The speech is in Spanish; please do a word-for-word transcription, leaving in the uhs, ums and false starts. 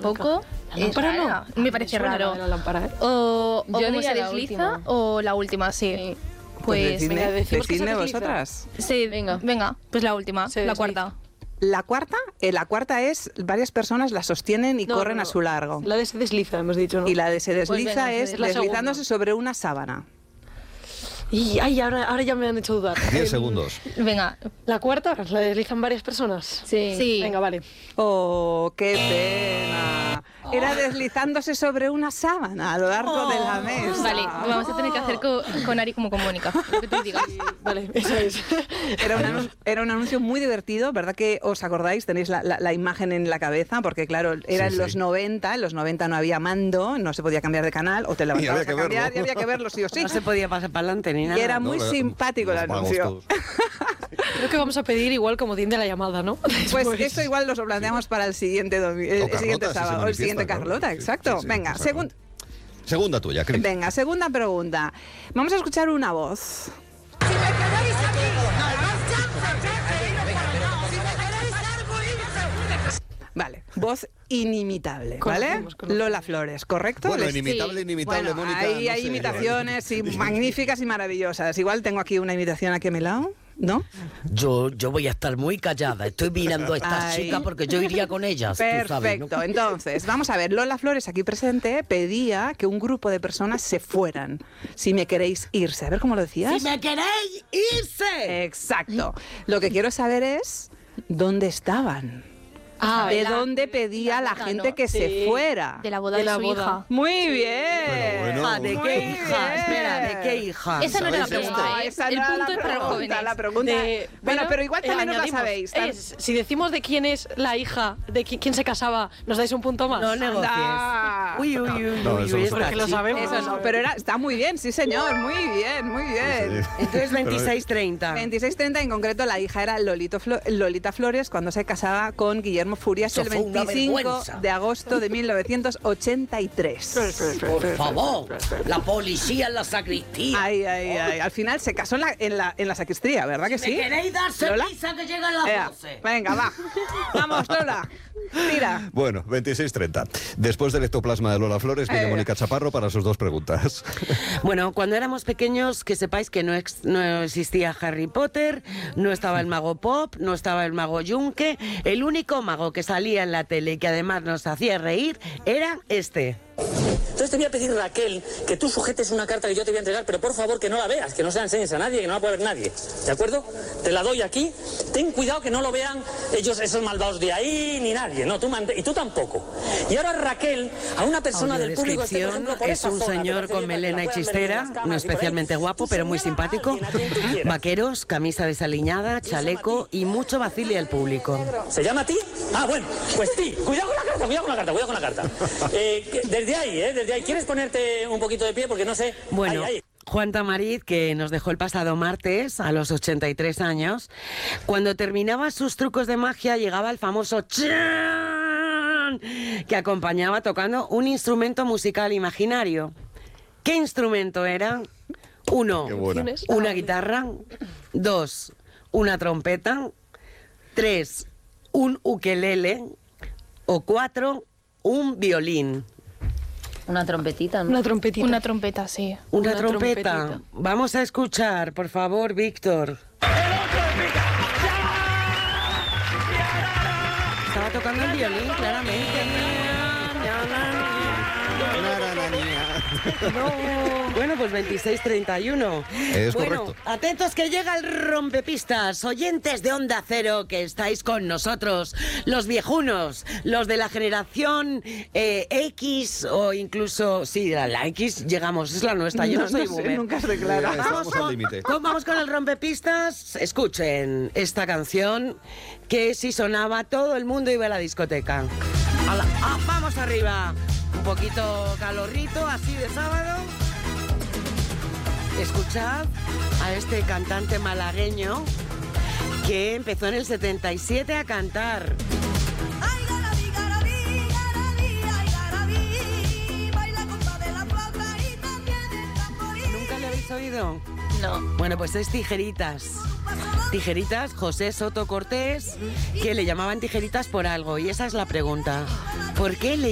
tampoco. La lámpara es no. rara. Me parece Me suena raro. la lámpara, ¿eh? O, o Yo cómo diría se la desliza última. o la última, sí. Sí. Pues Pues, decidme, venga, decimos que se decidme desliza. vosotras. sí, Venga. venga, pues la última, Se la desliza. cuarta. La cuarta, eh, la cuarta es varias personas la sostienen y No, corren no, a no. su largo. La de se desliza, hemos dicho, ¿no? Y la de se desliza venga, se es desliza. La deslizándose segunda. sobre una sábana. Y ay, ahora, ahora ya me han hecho dudar. diez El- segundos. Venga, La cuarta, la deslizan varias personas. Sí. sí. Venga, vale. ¡Oh, qué pena! Era deslizándose sobre una sábana a lo largo de la mesa. Vale, vamos a tener que hacer co- con Ari como con Mónica, lo que tú digas. Vale, eso es. Era un, anun- era un anuncio muy divertido, ¿verdad que os acordáis? Tenéis la, la- la imagen en la cabeza, porque claro, era Sí, en los sí. noventa, en los noventa no había mando, no se podía cambiar de canal, o te levantabas había que a cambiar verlo. y había que verlo sí o sí. No se podía pasar para adelante ni nada. Y era No, muy pero simpático el nos pagamos anuncio. todos. Creo que vamos a pedir igual como de la llamada, ¿no? Pues Después. esto igual nos lo planteamos para el siguiente, domi- el, O el siguiente Carlota, si se sábado, o el siguiente manifiesta, Carlota, claro. exacto. Sí, sí, Venga, exacto. segun- Segunda tuya, Cris. venga, segunda pregunta. Vamos a escuchar una voz. Vale, voz inimitable, ¿vale? Conocemos, conocemos. Lola Flores, ¿correcto? Bueno, Les- inimitable, inimitable, Bueno, Mónica. ahí no hay sé. imitaciones y magníficas y maravillosas. Igual tengo aquí una imitación aquí a mi lado, ¿no? Yo, yo voy a estar muy callada. Estoy mirando a estas Ay. chicas porque yo iría con ellas. tú sabes, ¿no? Perfecto. Entonces, vamos a ver. Lola Flores, aquí presente, pedía que un grupo de personas se fueran. Si me queréis irse. A ver cómo lo decías. Si me queréis irse. Exacto. Lo que quiero saber es dónde estaban. Ah, ¿De la- dónde pedía la boda, gente ¿no? que se Sí. fuera? De la boda De de, la su boda. hija. Muy bien. Pero bueno. Ah, ¿de Muy qué hija? bien. Espera, ¿de qué hija? Esa no era la ¿Sabéis pregunta, No, ¿eh? esa El no era punto la es para los pregunta, jóvenes. la pregunta. De- bueno, pero igual eh, también os la añadimos, sabéis. tam- es, si decimos de quién es la hija, de qui- quién se casaba, ¿nos dais un punto más? No negocies. Anda. Uy, uy, uy, No, uy, eso uy, lo esta Porque lo chica. sabemos. Eso no, pero era, está muy bien, sí señor, muy bien, muy bien. Entonces veintiséis treinta. veintiséis treinta, en concreto la hija era Lolito Flo- Lolita Flores cuando se casaba con Guillermo Furias Eso el fue una veinticinco vergüenza. de agosto de mil novecientos ochenta y tres. Por favor, la policía en la sacristía. Ay, ay, ay. Al final se casó en la, en la, en la sacristía, ¿verdad que ¿Me sí? queréis darse ¿Lola? prisa que llegan las Ea, doce? venga, va. Vamos, Lola. Tira. Bueno, veintiséis treinta. Después del ectoplasma de Lola Flores, viene Eh. Mónica Chaparro para sus dos preguntas. Bueno, cuando éramos pequeños, que sepáis que no, ex- no existía Harry Potter, no estaba el mago Pop, no estaba el mago Yunque. El único mago que salía en la tele y que además nos hacía reír era este. Entonces te voy a pedir, Raquel, que tú sujetes una carta que yo te voy a entregar, pero por favor que no la veas, que no se la enseñes a nadie, que no la pueda ver nadie. ¿De acuerdo? Te la doy aquí. Ten cuidado que no lo vean ellos, esos malvados de ahí, ni nadie. No, tú mante- y tú tampoco. Y ahora, Raquel, a una persona del público... este, por Audiodescripción ejemplo, por es esa un zona, ¿te señor parece con bien? Para que melena la y puedan ver en chistera, las cámaras no y por ahí. especialmente guapo, Tú pero muy señala a simpático. alguien, a quien tú quieras. Vaqueros, camisa desaliñada, chaleco y mucho vacile al público. ¿Se llama a ti? Ah, bueno, pues ti. Cuidado con la carta, cuidado con la carta, cuidado con la carta. Eh, que- desde ahí, ¿eh? Desde ahí. ¿Quieres ponerte un poquito de pie? Porque no sé... Bueno, Ahí, ahí. Juan Tamariz, que nos dejó el pasado martes a los ochenta y tres años, cuando terminaba sus trucos de magia llegaba el famoso chan que acompañaba tocando un instrumento musical imaginario. ¿Qué instrumento era? Uno, Qué buena. una guitarra. Dos, una trompeta. Tres, un ukelele. O cuatro, un violín. Una trompetita, ¿no? Una trompetita. Una trompeta, sí. Una, Una trompeta. trompetita. Vamos a escuchar, por favor, Víctor. Estaba tocando el violín, claramente. Bueno, pues veintiséis treinta y uno. Es bueno, correcto. atentos que llega el rompepistas. Oyentes de Onda Cero que estáis con nosotros. Los viejunos, los de la generación eh, X o incluso... Sí, la, la X llegamos, es la nuestra. Yo no, No, soy no sé, boomer. nunca se Ya clara. estamos al límite. Con- Vamos con el rompepistas. Escuchen esta canción que si sonaba todo el mundo iba a la discoteca. Ala, ah, vamos arriba. Un poquito calorrito, así de sábado. Escuchad a este cantante malagueño que empezó en el setenta y siete a cantar. ¿Nunca le habéis oído? No. Bueno, pues es Tijeritas. Tijeritas, José Soto Cortés, que le llamaban Tijeritas por algo. Y esa es la pregunta. ¿Por qué le